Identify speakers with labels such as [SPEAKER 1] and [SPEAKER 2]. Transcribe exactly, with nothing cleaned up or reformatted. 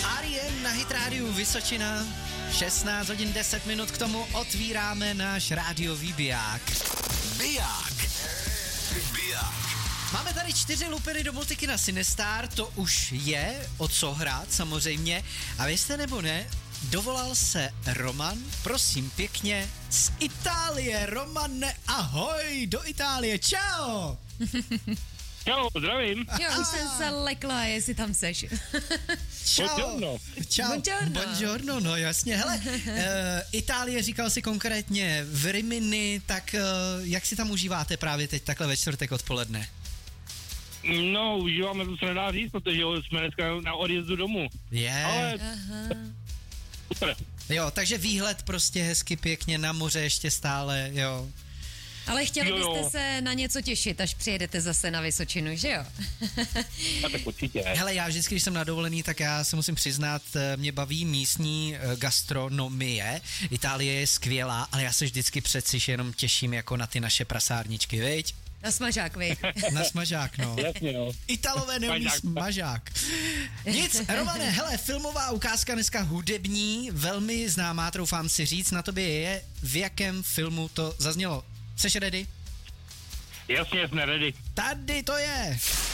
[SPEAKER 1] R E M na Hit Rádiu Vysočina. šestnáct hodin deset minut, k tomu otvíráme náš rádiový biják.
[SPEAKER 2] Biják. Biják.
[SPEAKER 1] Máme tady čtyři lupiny do multikina Sinestar, to už je o co hrát samozřejmě. A věřte nebo ne, dovolal se Roman, prosím pěkně, z Itálie. Romane, ahoj, do Itálie, čau!
[SPEAKER 3] Čau, zdravím.
[SPEAKER 4] Jo, už jsem se lekla, jestli tam seš.
[SPEAKER 1] Čau.
[SPEAKER 3] Buongiorno.
[SPEAKER 1] Čau.
[SPEAKER 4] Buongiorno.
[SPEAKER 1] Buongiorno, no jasně. Hele, uh, Itálie, říkal si konkrétně v Rimini, tak uh, jak si tam užíváte právě teď takhle ve čtvrtek odpoledne?
[SPEAKER 3] No, užíváme, to se nedá říct, protože jsme dneska na odjezdu domů.
[SPEAKER 1] Je.
[SPEAKER 3] Ale
[SPEAKER 4] Aha.
[SPEAKER 3] super.
[SPEAKER 1] Jo, takže výhled prostě hezky pěkně na moře ještě stále, jo.
[SPEAKER 4] Ale chtěli
[SPEAKER 3] Jo, jo.
[SPEAKER 4] byste se na něco těšit, až přijedete zase na Vysočinu, že jo?
[SPEAKER 3] A tak určitě.
[SPEAKER 1] Hele, já vždycky, když jsem na dovolený, tak já se musím přiznat, eh, mě baví místní eh, gastronomie. Itálie je skvělá, ale já se vždycky přeci jenom těším jako na ty naše prasárničky, viď?
[SPEAKER 4] Na smažák, vy.
[SPEAKER 1] Na smažák, no.
[SPEAKER 3] Jasně, no.
[SPEAKER 1] Italové neumí
[SPEAKER 3] Smažák.
[SPEAKER 1] smažák. Nic, Romane, hele, filmová ukázka dneska hudební, velmi známá, troufám si říct, na tobě je, v jakém filmu to zaznělo. Jseš ready?
[SPEAKER 3] Jasně, jsme ready.
[SPEAKER 1] Tady to je.